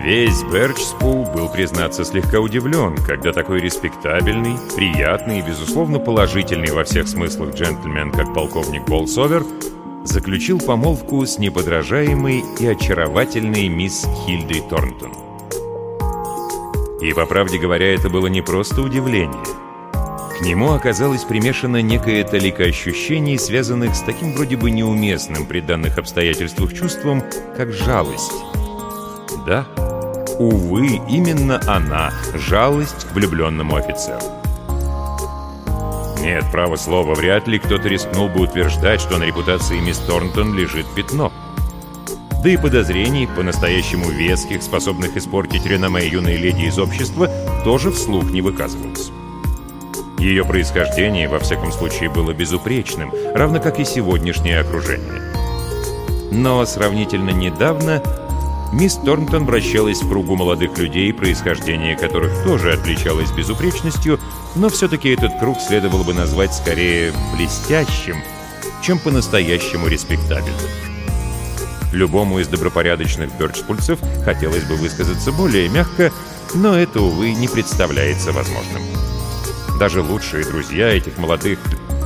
Весь Берчспул был, признаться, слегка удивлен, когда такой респектабельный, приятный и, безусловно, положительный во всех смыслах джентльмен, как полковник Болсовер, заключил помолвку с неподражаемой и очаровательной мисс Хильдой Торнтон. И, по правде говоря, это было не просто удивление. К нему оказалось примешано некое толика ощущений, связанных с таким вроде бы неуместным при данных обстоятельствах чувством, как жалость. Да, увы, именно она, жалость к влюбленному офицеру. Нет, право слово, вряд ли кто-то рискнул бы утверждать, что на репутации мисс Торнтон лежит пятно. Да и подозрений, по-настоящему веских, способных испортить реноме юной леди из общества, тоже вслух не выказывалось. Ее происхождение, во всяком случае, было безупречным, равно как и сегодняшнее окружение. Но сравнительно недавно мисс Торнтон вращалась в кругу молодых людей, происхождение которых тоже отличалось безупречностью, но все-таки этот круг следовало бы назвать скорее блестящим, чем по-настоящему респектабельным. Любому из добропорядочных бёрчпульцев хотелось бы высказаться более мягко, но это, увы, не представляется возможным. Даже лучшие друзья этих молодых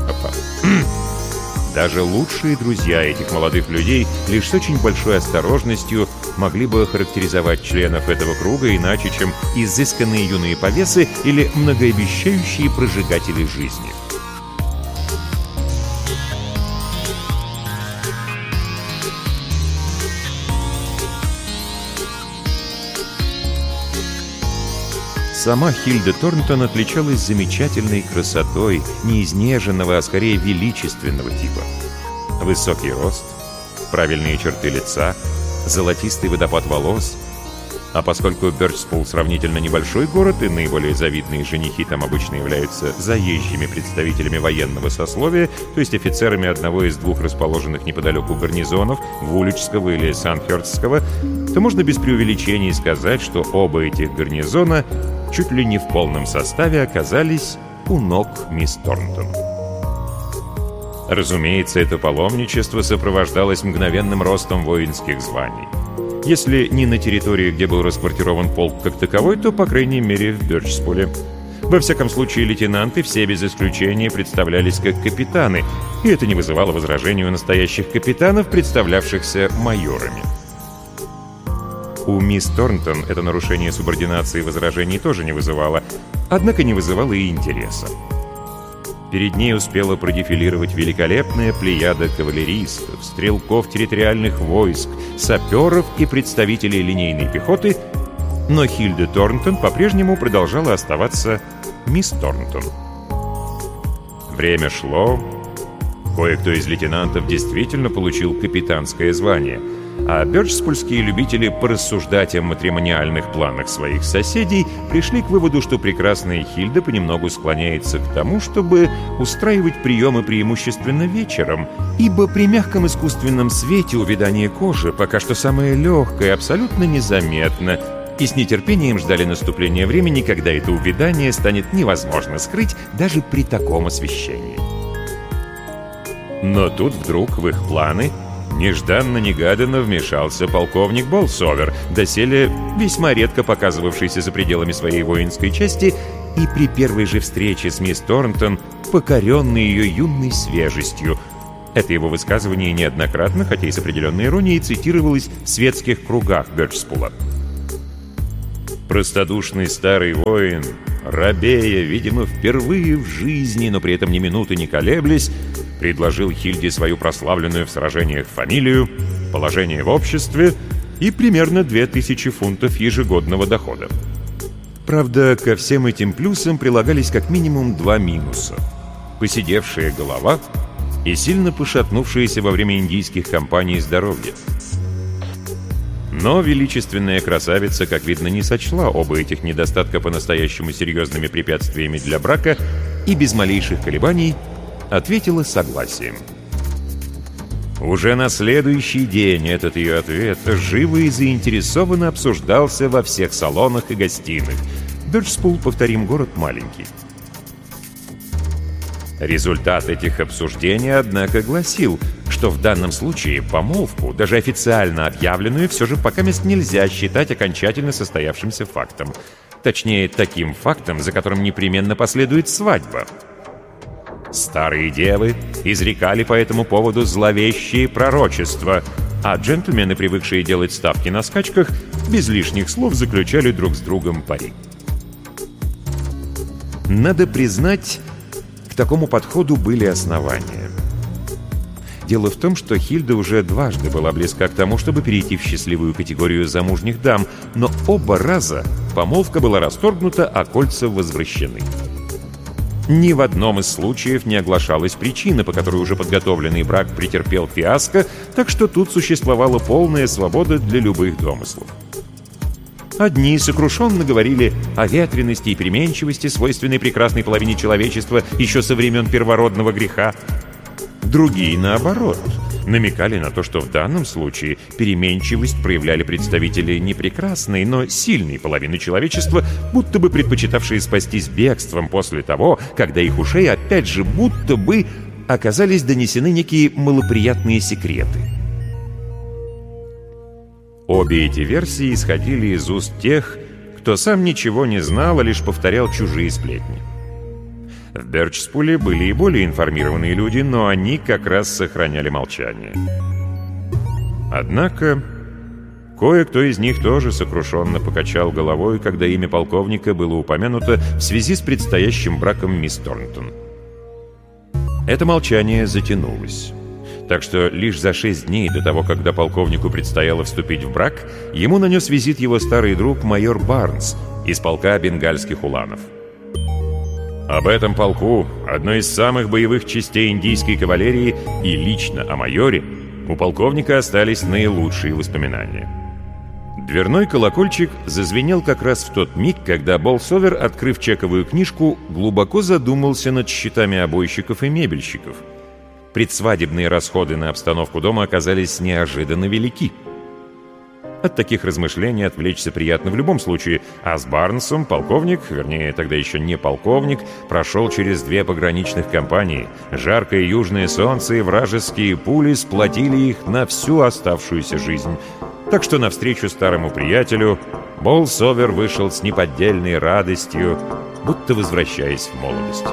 людей лишь с очень большой осторожностью могли бы охарактеризовать членов этого круга иначе, чем изысканные юные повесы или многообещающие прожигатели жизни. Сама Хильда Торнтон отличалась замечательной красотой, не изнеженного, а скорее величественного типа. Высокий рост, правильные черты лица, золотистый водопад волос. А поскольку Бёрчспул сравнительно небольшой город, и наиболее завидные женихи там обычно являются заезжими представителями военного сословия, то есть офицерами одного из двух расположенных неподалеку гарнизонов, Вуличского или Сандхёрстского, то можно без преувеличений сказать, что оба этих гарнизона чуть ли не в полном составе оказались у ног мисс Торнтон. Разумеется, это паломничество сопровождалось мгновенным ростом воинских званий. Если не на территории, где был расквартирован полк как таковой, то, по крайней мере, в Бёрчспуле. Во всяком случае, лейтенанты все без исключения представлялись как капитаны, и это не вызывало возражений у настоящих капитанов, представлявшихся майорами. У мисс Торнтон это нарушение субординации возражений тоже не вызывало, однако не вызывало и интереса. Перед ней успела продефилировать великолепная плеяда кавалеристов, стрелков территориальных войск, саперов и представителей линейной пехоты, но Хильда Торнтон по-прежнему продолжала оставаться мисс Торнтон. Время шло, кое-кто из лейтенантов действительно получил капитанское звание, а бёрчспульские любители порассуждать о матримониальных планах своих соседей пришли к выводу, что прекрасная Хильда понемногу склоняется к тому, чтобы устраивать приемы преимущественно вечером, ибо при мягком искусственном свете увядание кожи пока что самое легкое, абсолютно незаметно, и с нетерпением ждали наступления времени, когда это увядание станет невозможно скрыть даже при таком освещении. Но тут вдруг в их планы нежданно-негаданно вмешался полковник Болсовер, доселе весьма редко показывавшийся за пределами своей воинской части, и при первой же встрече с мисс Торнтон покоренный ее юной свежестью. Это его высказывание неоднократно, хотя и с определенной иронией, цитировалось в светских кругах Бёрчспула. Простодушный старый воин, робея, видимо, впервые в жизни, но при этом ни минуты не колеблясь, предложил Хильде свою прославленную в сражениях фамилию, положение в обществе и примерно 2000 фунтов ежегодного дохода. Правда, ко всем этим плюсам прилагались как минимум 2 минуса: поседевшая голова и сильно пошатнувшееся во время индийских кампаний здоровье. Но величественная красавица, как видно, не сочла оба этих недостатка по-настоящему серьезными препятствиями для брака и без малейших колебаний ответила согласием. Уже на следующий день этот ее ответ живо и заинтересованно обсуждался во всех салонах и гостиных. Бёрчспул, повторим, город маленький. Результат этих обсуждений, однако, гласил, что что в данном случае помолвку, даже официально объявленную, все же покамест нельзя считать окончательно состоявшимся фактом. Точнее, таким фактом, за которым непременно последует свадьба. Старые девы изрекали по этому поводу зловещие пророчества, а джентльмены, привыкшие делать ставки на скачках, без лишних слов заключали друг с другом пари. Надо признать, к такому подходу были основания. Дело в том, что Хильда уже дважды была близка к тому, чтобы перейти в счастливую категорию замужних дам, но оба раза помолвка была расторгнута, а кольца возвращены. Ни в одном из случаев не оглашалась причина, по которой уже подготовленный брак претерпел фиаско, так что тут существовала полная свобода для любых домыслов. Одни сокрушенно говорили о ветрености и переменчивости, свойственной прекрасной половине человечества еще со времен первородного греха. Другие, наоборот, намекали на то, что в данном случае переменчивость проявляли представители не прекрасной, но сильной половины человечества, будто бы предпочитавшие спастись бегством после того, когда их ушей опять же будто бы оказались донесены некие малоприятные секреты. Обе эти версии исходили из уст тех, кто сам ничего не знал, а лишь повторял чужие сплетни. В Бёрчспуле были и более информированные люди, но они как раз сохраняли молчание. Однако, кое-кто из них тоже сокрушенно покачал головой, когда имя полковника было упомянуто в связи с предстоящим браком мисс Торнтон. Это молчание затянулось. Так что лишь за 6 дней до того, когда полковнику предстояло вступить в брак, ему нанес визит его старый друг майор Барнс из полка бенгальских уланов. Об этом полку, одной из самых боевых частей индийской кавалерии, и лично о майоре, у полковника остались наилучшие воспоминания. Дверной колокольчик зазвенел как раз в тот миг, когда Болсовер, открыв чековую книжку, глубоко задумался над счетами обойщиков и мебельщиков. Предсвадебные расходы на обстановку дома оказались неожиданно велики. От таких размышлений отвлечься приятно в любом случае, а с Барнсом полковник, вернее, тогда еще не полковник, прошел через 2 пограничных кампании. Жаркое южное солнце и вражеские пули сплотили их на всю оставшуюся жизнь. Так что навстречу старому приятелю Болсовер вышел с неподдельной радостью, будто возвращаясь в молодость.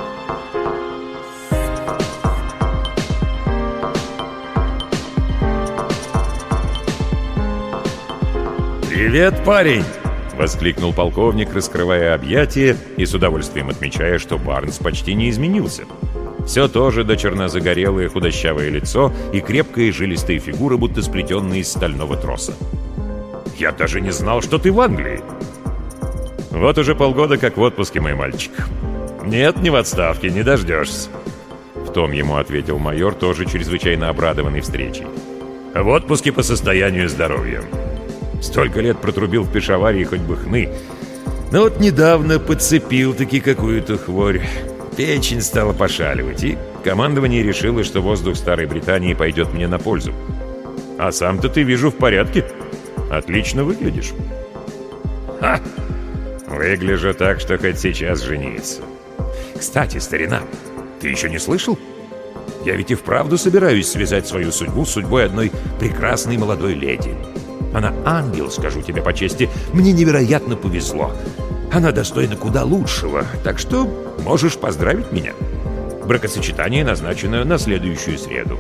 «Привет, парень!» — воскликнул полковник, раскрывая объятия и с удовольствием отмечая, что Барнс почти не изменился. Все то же дочерно загорелое худощавое лицо и крепкая жилистая фигура, будто сплетенная из стального троса. «Я даже не знал, что ты в Англии!» «Вот уже полгода как в отпуске, мой мальчик. Нет, не в отставке, не дождешься!» В том ему ответил майор, тоже чрезвычайно обрадованный встречей. «В отпуске по состоянию здоровья. Столько лет протрубил в Пешаваре, хоть бы хны. Но вот недавно подцепил-таки какую-то хворь. Печень стала пошаливать, и командование решило, что воздух Старой Британии пойдет мне на пользу. А сам-то ты, вижу, в порядке. Отлично выглядишь». «Ха! Выгляжу так, что хоть сейчас жениться. Кстати, старина, ты еще не слышал? Я ведь и вправду собираюсь связать свою судьбу с судьбой одной прекрасной молодой леди. Она ангел, скажу тебе по чести. Мне невероятно повезло. Она достойна куда лучшего, так что можешь поздравить меня. Бракосочетание назначено на следующую среду».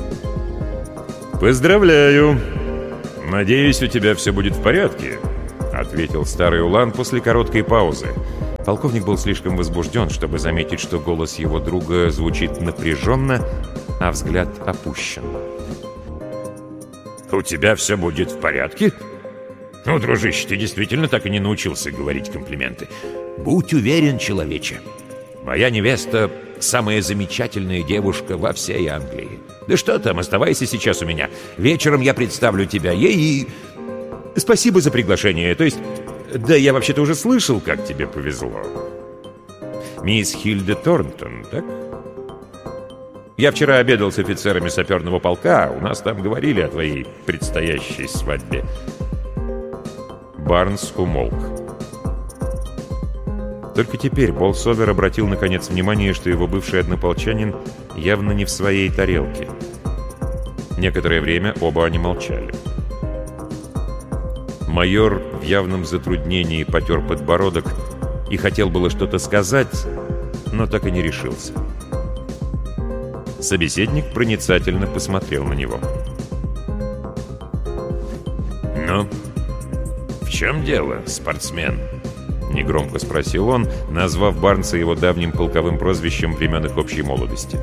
«Поздравляю. Надеюсь, у тебя все будет в порядке», — ответил старый улан после короткой паузы. Полковник был слишком возбужден, чтобы заметить, что голос его друга звучит напряженно, а взгляд опущен. «У тебя все будет в порядке? Ну, дружище, ты действительно так и не научился говорить комплименты. Будь уверен, человече. Моя невеста — самая замечательная девушка во всей Англии. Да что там, оставайся сейчас у меня. Вечером я представлю тебя ей и... Спасибо за приглашение. То есть, да я вообще-то уже слышал, как тебе повезло. Мисс Хильда Торнтон, так? Я вчера обедал с офицерами саперного полка, у нас там говорили о твоей предстоящей свадьбе». Барнс умолк. Только теперь Болсовер обратил наконец внимание, что его бывший однополчанин явно не в своей тарелке. Некоторое время оба они молчали. Майор в явном затруднении потер подбородок и хотел было что-то сказать, но так и не решился. Собеседник проницательно посмотрел на него. «Ну, в чем дело, спортсмен?» — негромко спросил он, назвав Барнса его давним полковым прозвищем времен их общей молодости.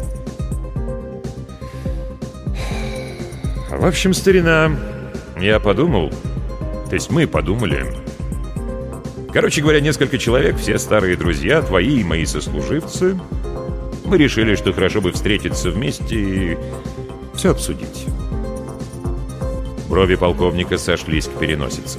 «В общем, старина, я подумал, то есть мы подумали. Короче говоря, несколько человек, все старые друзья, твои и мои сослуживцы. Мы решили, что хорошо бы встретиться вместе и все обсудить». Брови полковника сошлись к переносице.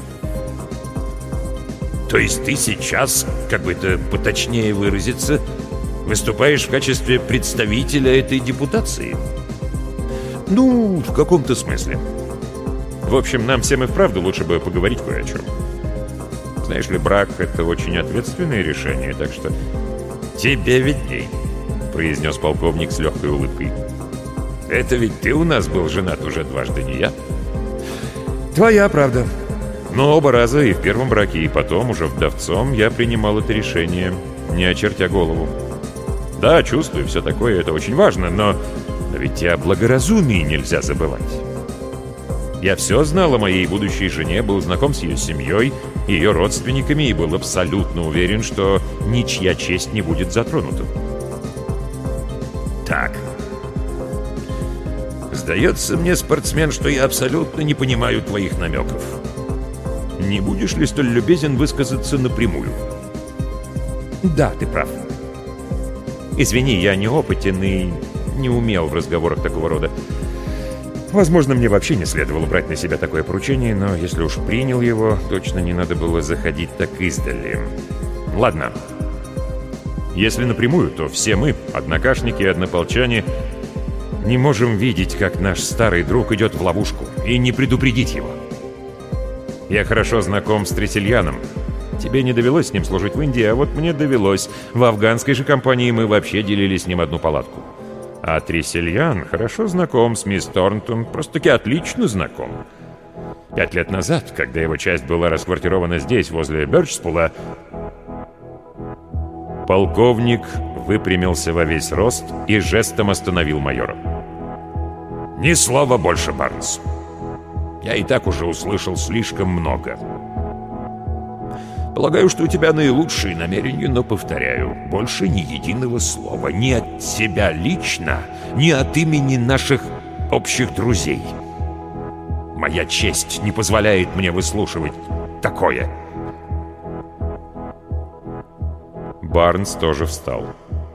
«То есть ты сейчас, как бы это поточнее выразиться, выступаешь в качестве представителя этой депутации?» «Ну, в каком-то смысле. В общем, нам всем и вправду лучше бы поговорить кое о чем. Знаешь ли, брак — это очень ответственное решение, так что...» «Тебе видней», — произнес полковник с легкой улыбкой. «Это ведь ты у нас был женат уже дважды, не я?» «Твоя правда. Но оба раза, и в первом браке, и потом, уже вдовцом, я принимал это решение, не очертя голову. Да, чувствую, все такое, это очень важно, но ведь и о благоразумии нельзя забывать. Я все знал о моей будущей жене, был знаком с ее семьей, ее родственниками и был абсолютно уверен, что ничья честь не будет затронута. Так. Сдается мне, спортсмен, что я абсолютно не понимаю твоих намеков. Не будешь ли столь любезен высказаться напрямую?» «Да, ты прав. Извини, я неопытен и не умел в разговорах такого рода. Возможно, мне вообще не следовало брать на себя такое поручение, но если уж принял его, точно не надо было заходить так издали. Ладно. Если напрямую, то все мы, однокашники и однополчане, не можем видеть, как наш старый друг идет в ловушку, и не предупредить его. Я хорошо знаком с Тресельяном. Тебе не довелось с ним служить в Индии, а вот мне довелось. В афганской же компании мы вообще делили с ним одну палатку. А Тресельян хорошо знаком с мисс Торнтон, просто-таки отлично знаком. 5 лет назад, когда его часть была расквартирована здесь, возле Бёрчспула, полковник выпрямился во весь рост и жестом остановил майора. «Ни слова больше, Барнс. Я и так уже услышал слишком много. Полагаю, что у тебя наилучшие намерения, но, повторяю, больше ни единого слова. Ни от тебя лично, ни от имени наших общих друзей. Моя честь не позволяет мне выслушивать такое». Барнс тоже встал.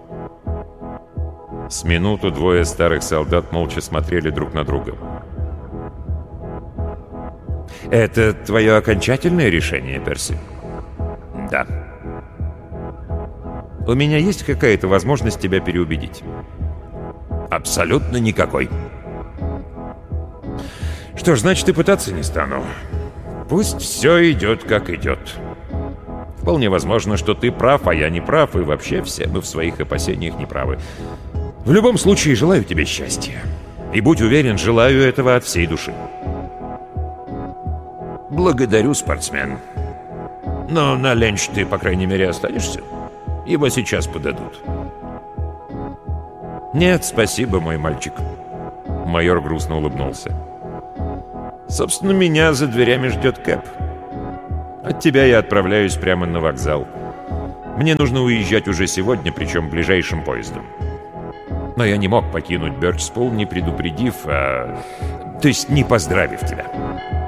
С минуту двое старых солдат молча смотрели друг на друга. «Это твое окончательное решение, Перси?» «Да». «У меня есть какая-то возможность тебя переубедить?» «Абсолютно никакой». «Что ж, значит, и пытаться не стану. Пусть все идет, как идет. Вполне возможно, что ты прав, а я не прав, и вообще все мы в своих опасениях не правы. В любом случае, желаю тебе счастья. И будь уверен, желаю этого от всей души». «Благодарю, спортсмен. Но на ленч ты, по крайней мере, останешься? Его сейчас подадут». «Нет, спасибо, мой мальчик». Майор грустно улыбнулся. «Собственно, меня за дверями ждет Кэп. От тебя я отправляюсь прямо на вокзал. Мне нужно уезжать уже сегодня, причем ближайшим поездом. Но я не мог покинуть Бёрчспул, не предупредив, то есть не поздравив тебя».